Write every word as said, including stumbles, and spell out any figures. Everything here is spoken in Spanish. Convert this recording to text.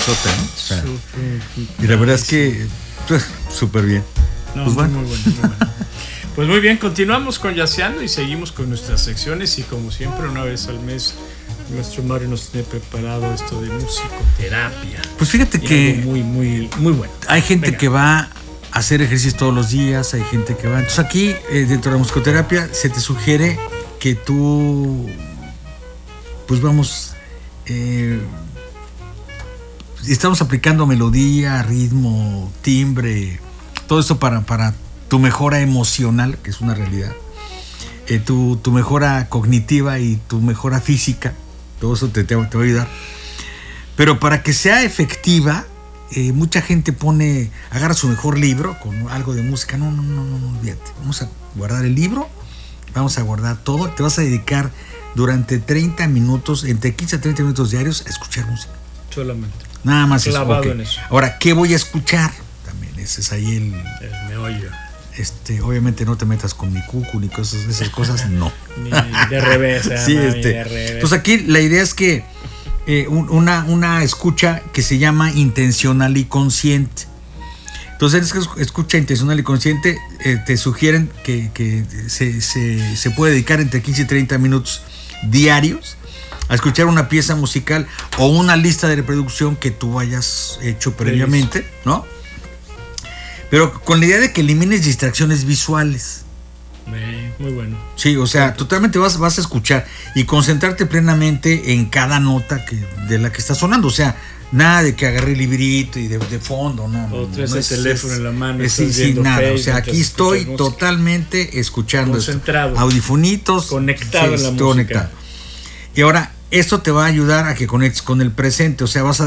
sorpresota, ¿no? O sea, y la verdad es que súper bien. No, pues muy, bueno. muy bueno, muy bueno. Pues muy bien, continuamos con Jazzeando y seguimos con nuestras secciones y como siempre una vez al mes nuestro Mario nos tiene preparado esto de musicoterapia. Pues fíjate y que muy, muy, muy bueno. Hay gente Venga. que va a hacer ejercicios todos los días, hay gente que va. Entonces aquí, eh, dentro de la musicoterapia, se te sugiere que tú, pues vamos, eh, estamos aplicando melodía, ritmo, timbre, todo esto para, para tu mejora emocional, que es una realidad, eh, tu, tu mejora cognitiva y tu mejora física, todo eso te, te, te va a ayudar. Pero para que sea efectiva, eh, mucha gente pone, agarra su mejor libro con algo de música. No, no, no, no, no, olvídate. Vamos a guardar el libro, vamos a guardar todo. Te vas a dedicar durante treinta minutos, entre quince a treinta minutos diarios, a escuchar música. Solamente. Nada más Clavado eso. en Okay. eso. Ahora, ¿qué voy a escuchar? También ese es ahí el... El meollo. Este, obviamente no te metas con mi cucu ni cosas, esas cosas, no. Ni de revés. Sí, mami, este. de revés. Entonces aquí la idea es que eh, un, una, una escucha que se llama intencional y consciente. Entonces, es escucha intencional y consciente, eh, te sugieren que, que se, se, se puede dedicar entre quince y treinta minutos diarios a escuchar una pieza musical o una lista de reproducción que tú hayas hecho previamente, ¿no? Pero con la idea de que elimines distracciones visuales. Muy bueno. Sí, o sea, totalmente vas, vas a escuchar y concentrarte plenamente en cada nota que, de la que está sonando. O sea, nada de que agarre el librito y de, de fondo, no. O traes no el es, teléfono es, en la mano. Es, sí, sí, nada. O sea, aquí estoy música. totalmente escuchando. Concentrado. Esto. Audifonitos. Conectado sí, en la conectado. música. Y ahora, esto te va a ayudar a que conectes con el presente. O sea, vas a